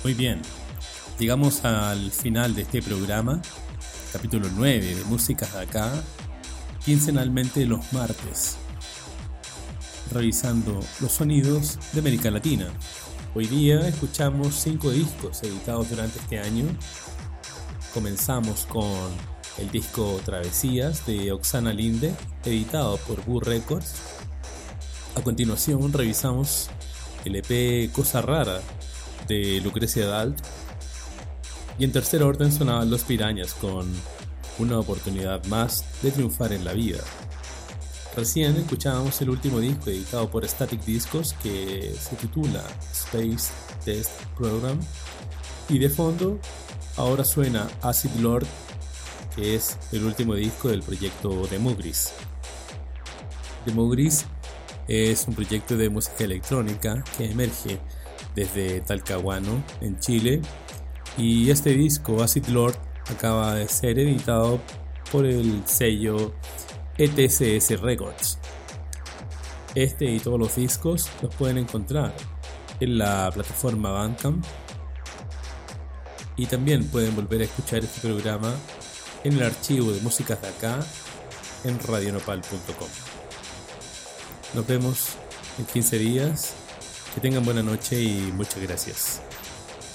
Muy bien, llegamos al final de este programa, capítulo 9 de Músicas de Acá, quincenalmente los martes, revisando los sonidos de América Latina. Hoy día escuchamos 5 discos editados durante este año. Comenzamos con el disco Travesías de Oksana Linde, editado por Boo Records. A continuación revisamos el EP Cosa Rara de Lucrecia Dalt. Y en tercer orden sonaban Los Pirañas con Una oportunidad más de triunfar en la vida. Recién escuchábamos el último disco editado por Static Discos, que se titula Space Test Program. Y de fondo ahora suena Acid Lord, que es el último disco del proyecto Demogris. Demogris es un proyecto de música electrónica que emerge desde Talcahuano, en Chile, y este disco, Acid Lord, acaba de ser editado por el sello ETCS Records. Este y todos los discos los pueden encontrar en la plataforma Bandcamp, y también pueden volver a escuchar este programa en el archivo de Músicas de Acá en radionopal.com. Nos vemos en 15 días. Que tengan buena noche y muchas gracias.